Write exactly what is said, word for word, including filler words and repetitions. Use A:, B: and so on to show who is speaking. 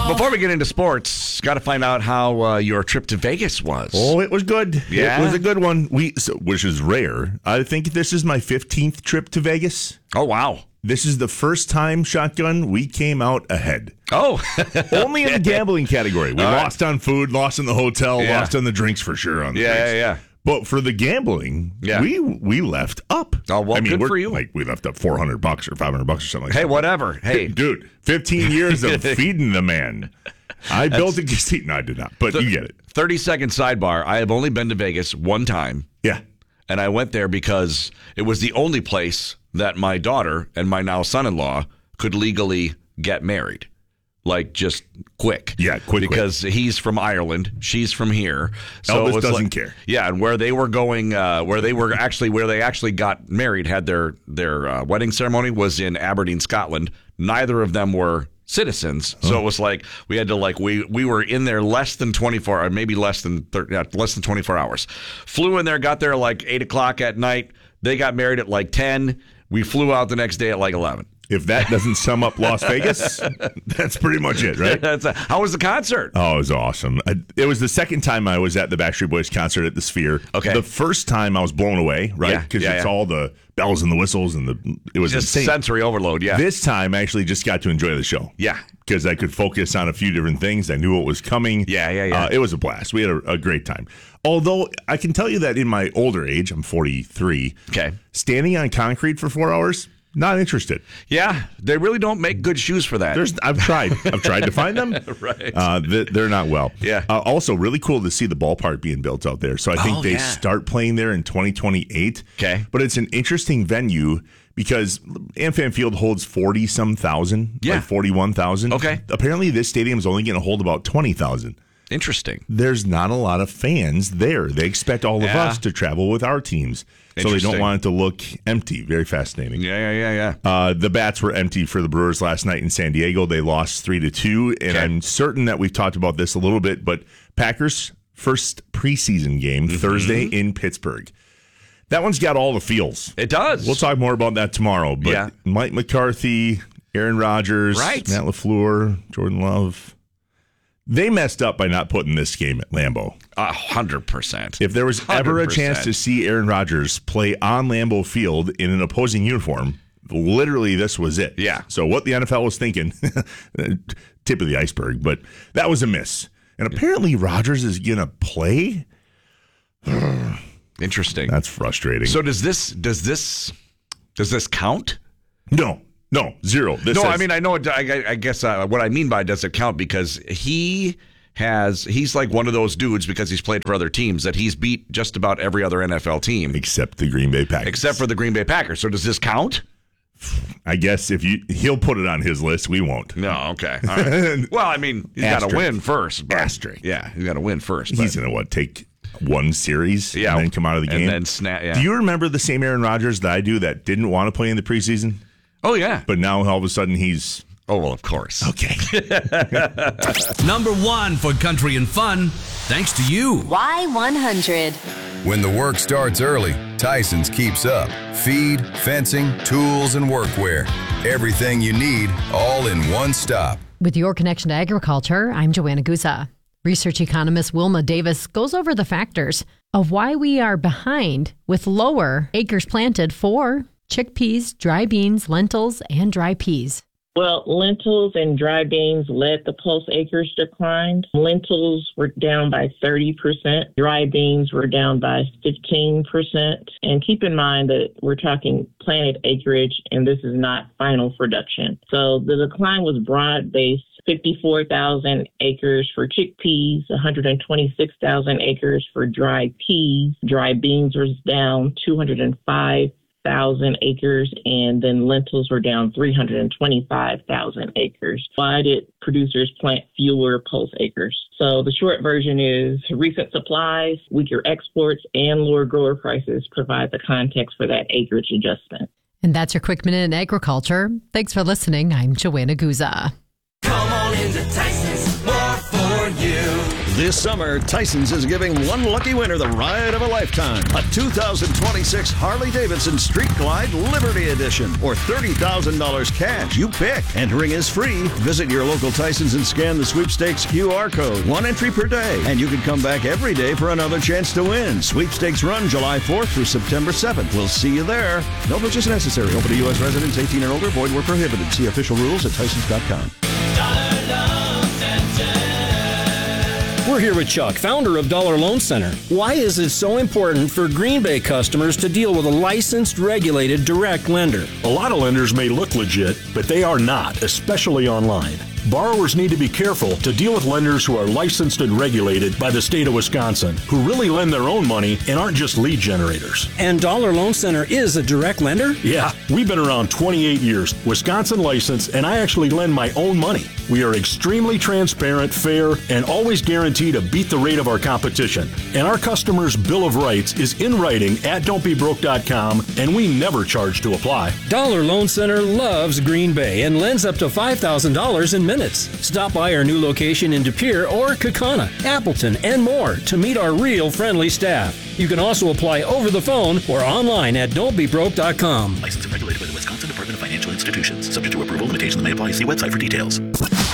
A: Before we get into sports, got to find out how uh, your trip to Vegas was.
B: Oh, it was good.
A: Yeah?
B: It was a good one. We, so, which is rare. I think this is my fifteenth trip to Vegas.
A: Oh, wow.
B: This is the first time, Shotgun, we came out ahead.
A: Oh.
B: Only in the gambling category. We
A: All right.
B: lost on food, lost in the hotel,
A: Yeah.
B: lost on the drinks for sure. On the
A: Yeah,
B: drinks.
A: yeah, yeah.
B: But for the gambling,
A: Yeah.
B: we we left up.
A: Oh, well,
B: I mean,
A: good
B: we're,
A: for you.
B: Like, we left up four hundred bucks or five hundred bucks or something like
A: Hey,
B: that.
A: whatever. Hey.
B: Dude, fifteen years of feeding the man. I built a casino. No, I did not, but you get it.
A: thirty-second sidebar. I have only been to Vegas one time.
B: Yeah.
A: And I went there because it was the only place that my daughter and my now son-in-law could legally get married. Like, just quick.
B: Yeah, quick,
A: Because quick. He's from Ireland. She's from here. So
B: Elvis
A: it was
B: doesn't
A: like,
B: care.
A: Yeah, and where they were going, uh, where they were actually, where they actually got married, had their, their uh, wedding ceremony was in Aberdeen, Scotland. Neither of them were citizens. So
B: oh.
A: it was like, we had to like, we we were in there less than twenty-four, or maybe less than thirty, yeah, less than twenty-four hours. Flew in there, got there like eight o'clock at night. They got married at like ten. We flew out the next day at like eleven.
B: If that doesn't sum up Las Vegas, that's pretty much it, right?
A: That's a, how was the concert?
B: Oh, it was awesome. I, it was the second time I was at the Backstreet Boys concert at the Sphere.
A: Okay.
B: The first time I was blown away, right?
A: Yeah,
B: Because
A: yeah,
B: it's
A: yeah.
B: all the bells and the whistles and the it was
A: Just
B: insane.
A: sensory overload, yeah.
B: This time I actually just got to enjoy the show.
A: Yeah.
B: Because I could focus on a few different things. I knew what was coming.
A: Yeah, yeah, yeah.
B: Uh, it was a blast. We had a, a great time. Although I can tell you that in my older age, I'm forty-three.
A: Okay.
B: Standing on concrete for four hours, not interested.
A: Yeah, they really don't make good shoes for that.
B: There's, I've tried. I've tried to find them.
A: Right.
B: Uh, th- they're not well.
A: Yeah.
B: Uh, also, really cool to see the ballpark being built out there. So I think
A: Oh,
B: they
A: yeah.
B: start playing there in twenty twenty-eight.
A: Okay.
B: But it's an interesting venue because AmFam Field holds forty some thousand.
A: Yeah.
B: Like forty-one thousand.
A: Okay.
B: Apparently, this stadium is only going to hold about twenty thousand.
A: Interesting.
B: There's not a lot of fans there. They expect all of
A: Yeah.
B: us to travel with our teams. So they don't
A: Interesting.
B: want it to look empty. Very fascinating.
A: Yeah, yeah, yeah, yeah.
B: Uh, the bats were empty for the Brewers last night in San Diego. They lost three to two, and
A: Okay.
B: I'm certain that we've talked about this a little bit. But Packers' first preseason game
A: Mm-hmm.
B: Thursday in Pittsburgh. That one's got all the feels.
A: It does.
B: We'll talk more about that tomorrow. But
A: Yeah.
B: Mike McCarthy, Aaron Rodgers,
A: Right.
B: Matt LaFleur, Jordan Love. They messed up by not putting this game at Lambeau.
A: A hundred percent.
B: If there was ever a chance
A: one hundred percent.
B: to see Aaron Rodgers play on Lambeau Field in an opposing uniform, literally this was it.
A: Yeah.
B: So what the N F L was thinking, tip of the iceberg, but that was a miss. And apparently Rodgers is going to play.
A: Interesting.
B: That's frustrating.
A: So does this does this does this count?
B: no, no, zero. This
A: No,
B: says-
A: I mean I know. It, I, I guess uh, what I mean by does it count because he has he's like one of those dudes because he's played for other teams that he's beat just about every other N F L team
B: except the Green Bay Packers.
A: except for the Green Bay Packers. So does this count?
B: I guess if you he'll put it on his list, we won't.
A: No. Okay. All right. Well, I mean he's got to
B: Asterisk.
A: win first. But,
B: Asterisk.
A: Yeah, he's got to win first.
B: He's
A: but-
B: going to what take one series
A: Yeah,
B: and then come out of the
A: and
B: game.
A: then snap. Yeah.
B: Do you remember the same Aaron Rodgers that I do that didn't want to play in the preseason?
A: Oh yeah.
B: But now all of a sudden he's
A: Oh well, of course.
B: okay.
C: Number one for country and fun, thanks to you.
D: Y one hundred.
E: When the work starts early, Tyson's keeps up. Feed, fencing, tools, and workwear. Everything you need, all in one stop.
F: With your connection to agriculture, I'm Joanna Guza. Research economist Wilma Davis goes over the factors of why we are behind with lower acres planted for chickpeas, dry beans, lentils, and dry peas.
G: Well, lentils and dry beans led the pulse acres decline. Lentils were down by thirty percent. Dry beans were down by fifteen percent. And keep in mind that we're talking planted acreage, and this is not final production. So the decline was broad-based. fifty-four thousand acres for chickpeas, one hundred twenty-six thousand acres for dry peas. Dry beans was down two hundred five thousand acres, and then lentils were down three hundred twenty-five thousand acres. Why did producers plant fewer pulse acres? So the short version is recent supplies, weaker exports, and lower grower prices provide the context for that acreage adjustment.
F: And that's your quick minute in agriculture. Thanks for listening. I'm Joanna Guza.
H: Come on into Tyson's, more for you.
D: This summer, Tyson's is giving one lucky winner the ride of a lifetime. A two thousand twenty-six Harley-Davidson Street Glide Liberty Edition or thirty thousand dollars cash. You pick. Entering is free. Visit your local Tyson's and scan the sweepstakes Q R code. One entry per day. And you can come back every day for another chance to win. Sweepstakes run July fourth through September seventh. We'll see you there. No purchase necessary. Open to U S residents eighteen and older. Void where prohibited. See official rules at Tysons dot com.
H: We're here with Chuck, founder of Dollar Loan Center. Why is it so important for Green Bay customers to deal with a licensed, regulated, direct lender?
I: A lot of lenders may look legit, but they are not, especially online. Borrowers need to be careful to deal with lenders who are licensed and regulated by the state of Wisconsin, who really lend their own money and aren't just lead generators.
H: And Dollar Loan Center is a direct lender?
I: Yeah, we've been around twenty-eight years, Wisconsin licensed, and I actually lend my own money. We are extremely transparent, fair, and always guarantee to beat the rate of our competition. And our customers' Bill of Rights is in writing at don't be broke dot com, and we never charge to apply.
H: Dollar Loan Center loves Green Bay and lends up to five thousand dollars in minutes. Stop by our new location in De Pere or Kaukauna, Appleton, and more to meet our real friendly staff. You can also apply over the phone or online at don't be broke dot com.
J: Licensed and regulated by the Wisconsin Department of Financial Institutions. Subject to approval, limitations may apply. See website for details.